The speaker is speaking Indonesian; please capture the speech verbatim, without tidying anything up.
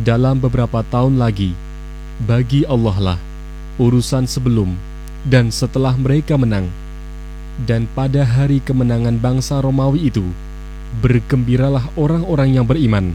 dalam beberapa tahun lagi, bagi Allah lah urusan sebelum dan setelah mereka menang. Dan pada hari kemenangan bangsa Romawi itu, bergembiralah orang-orang yang beriman.